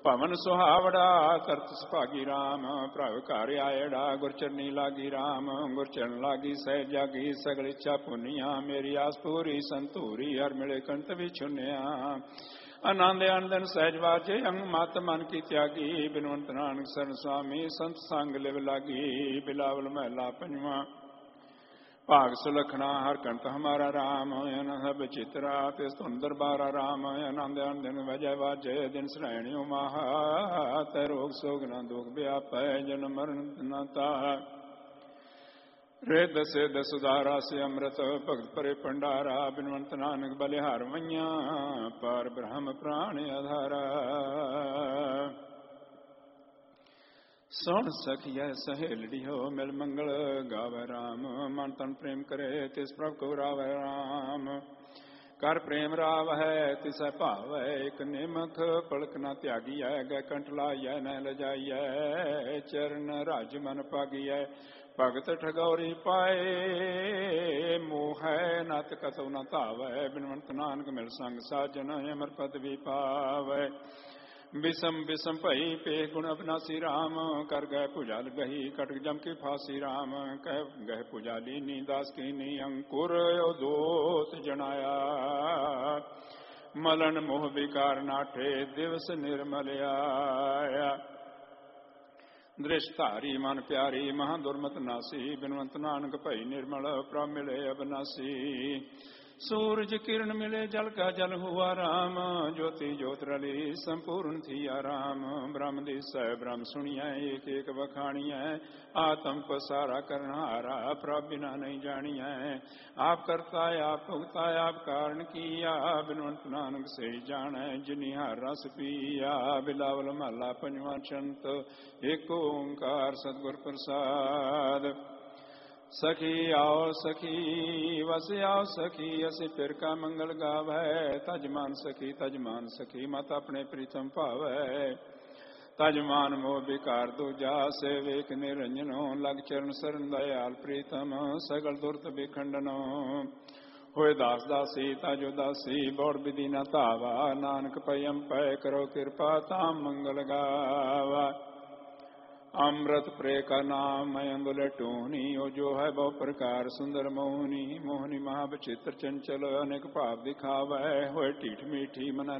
ਭਵਨ ਸੁਹਾਵੜਾ ਤਰਤ ਸੁਭਾਗੀ ਰਾਮ। ਪ੍ਰਭ ਘਰ ਆਇੜਾ ਗੁਰ ਚਰਨੀ ਲਾਗੀ ਰਾਮ। ਗੁਰ ਚਰਨ ਲਾਗੀ ਸਹਿਜ ਜਾਗੀ ਸਗਲ ਇੱਛਾ ਪੁੰਨੀਆਂ। ਮੇਰੀ ਆਸ ਪੂਰੀ ਸੰਤੂਰੀ ਹਰ ਮਿਲੇ ਕੰਤ ਵਿਛੁੰਨਿਆ। ਆਨੰਦ ਆਨੰਦਨ ਸਹਿਜ ਵਾਜੇ ਅੰਗ ਮਤ ਮਨ ਕੀ ਤਿਆਗੀ। ਬਿਨਵੰਤ ਨਾਨਕ ਸਰਨ ਸੁਆਮੀ ਸੰਤ ਸੰਗ ਲਿਵ ਲਾਗੀ। ਬਿਲਾਵਲ ਮਹਲਾ ਪੰਜਵਾਂ। ਭਾਗ ਸੁਲਖਣਾ ਹਰ ਕੰਠ ਹਮਾਰਾ ਰਾਮ। ਅਨ ਸਭ ਚਿਤਰਾ ਤਿਸ ਧੁਨ ਦਰਬਾਰਾ ਰਾਮ। ਆਨੰਦ ਆਨੰਦਨ ਵਜੈ ਵਾਜੇ ਦਿਨ ਸਰੈਣਿਓ ਮਹਾ। ਤੈ ਰੋਗ ਸੋਗ ਨ ਦੁਖ ਵਿਆਪੈ ਜਨ ਮਰਨ ਨ ਤਾਹੈ। ਰਿੱਧ ਸਿੱਧ ਸੁਧਾਰਾ ਸੇ ਅੰਮ੍ਰਿਤ ਭਗਤ ਪਰੇ ਭੰਡਾਰਾ। ਬਿਨਵੰਤ ਨਾਨਕ ਬਲਿਹਾਰ ਵਈਆਂ ਪਾਰ ਬ੍ਰਹਮ ਪ੍ਰਾਣ ਆਧਾਰਾ। ਸੁਣ ਸਖੀਐ ਸਹੇਲੜੀਓ ਮਿਲ ਮੰਗਲ ਗਾਵੈ ਰਾਮ। ਮਨ ਤਨ ਪ੍ਰੇਮ ਕਰੇ ਤਿਸ ਪ੍ਰਭ ਕੋ ਰਾਵੈ ਰਾਮ। ਕਰ ਪ੍ਰੇਮ ਰਾਵ ਹੈ ਤਿਸੈ ਭਾਵੈ ਇਕ ਨਿਮਖ। ਪਲਕ ਨ ਤਿਆਗੀਐ ਗੈ ਕੰਠ ਲਾਈਐ ਨ ਲਜਾਈਐ। ਚਰਨ ਰਾਜ ਮਨ ਪਾਗੀਐ ਭਗਤ ਠਗੌਰੀ ਪਾਏ। ਮੋਹੈ ਨਤ ਕਤਉ ਨ ਧਾਵੈ। ਬਿਨਵੰਤ ਨਾਨਕ ਮਿਲ ਸੰਗ ਸਾਜਨ ਅਮਰ ਪਦਵੀ ਪਾਵੈ। ਬਿਸਮ ਬਿਸਮ ਭਈ ਪੇ ਗੁਣ ਅਬਨਾਸੀ ਰਾਮ। ਕਰ ਗਏ ਭੁਜਲ ਗਹੀ ਕਟਕ ਜਮ ਕੀ ਫਾਸੀ ਰਾਮ। ਕਹਿ ਗਏ ਭੁਜਾਲੀ ਨੀ ਦਾਸ ਕੀ ਨੀ ਅੰਕੁਰ ਦੋਤ ਜਣਾਇਆ। ਮਲਨ ਮੋਹ ਵਿਕਾਰ ਨਾਠੇ ਦਿਵਸ ਨਿਰਮਲ ਆਇਆ। ਦ੍ਰਿਸ਼ ਧਾਰੀ ਮਨ ਪਿਆਰੀ ਮਹਾ ਦੁਰਮਤ ਨਾਸੀ। ਬਿਨਵੰਤ ਨਾਨਕ ਭਈ ਨਿਰਮਲ ਪ੍ਰਭ ਮਿਲੇ ਅਬਨਾਸੀ। ਸੂਰਜ ਕਿਰਨ ਮਿਲੇ ਜਲ ਕਾ ਜਲ ਹੁਆ ਰਾਮ। ਜੋਤੀ ਜੋਤ ਰਲੀ ਸੰਪੂਰਨ ਥੀਆ ਰਾਮ। ਬ੍ਰਹਮ ਦਿਸੈ ਬ੍ਰਹਮ ਸੁਣੀਐ ਏਕ ਏਕ ਵਖਾਣੀਐ। ਆਤਮ ਪਸਾਰਾ ਕਰਨਹਾਰਾ ਪ੍ਰਭ ਬਿਨਾ ਨਹੀਂ ਜਾਣੀਐ। ਆਪ ਕਰਤਾ ਆਪ ਭੁਗਤਾ ਆਪ ਕਾਰਨ ਕੀਆ। ਬਿਨਵੰਤ ਨਾਨਕ ਸੇ ਜਾਣੈ ਜਿਨੀ ਹਰ ਰਸ ਪੀਆ। ਬਿਲਾਵਲ ਮਹਲਾ ਪੰਜਵਾਂ। ਚੰਤ ਏਕ ਓੰਕਾਰ ਸਤਿਗੁਰ ਪ੍ਰਸਾਦ। ਸਖੀ ਆਓ ਸਖੀ ਵਸ ਆਓ ਸਖੀ ਅਸੀਂ ਫਿਰ ਕਾ ਮੰਗਲ ਗਾਵੈ। ਤਜ ਮਾਨ ਸਖੀ ਤਜ ਮਾਨ ਸਖੀ ਮਤ ਆਪਣੇ ਪ੍ਰੀਤਮ ਭਾਵੈ। ਤਜ ਮਾਨ ਮੋਹ ਵਿਕਾਰ ਦੂਜਾ ਸੇਵੇਕ ਨਿਰੰਜਨੋ। ਲਗ ਚਰਨ ਸਰਨ ਦਇਆਲ ਪ੍ਰੀਤਮ ਸਗਲ ਦੁਰਤ ਵਿਖੰਡਨੋ। ਹੋਏ ਦਾਸ ਦਾਸੀ ਤਜ ਉਦਾਸੀ ਬੌੜ ਵਿਧੀ ਨ ਧਾਵਾ। ਨਾਨਕ ਪਇਮ ਪੈ ਕਰੋ ਕਿਰਪਾ ਤਾਮ ਮੰਗਲ ਗਾਵਾ। अमृत प्रे का नाम मैं अंगुल टूनी। ओ जो है बहु प्रकार सुंदर मोहनी। मोहनी महाविचित्र चंचल अनेक भाव दिखावै। होए टीठ मीठी मन